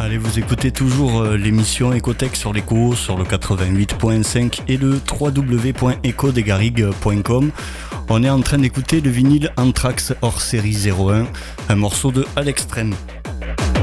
Allez, vous écoutez toujours l'émission Ecotech sur l'Echo, sur le 88.5 et le www.ecodesgarrigues.com. On est en train d'écouter le vinyle Anthrax hors série 01, un morceau de À l'extrême.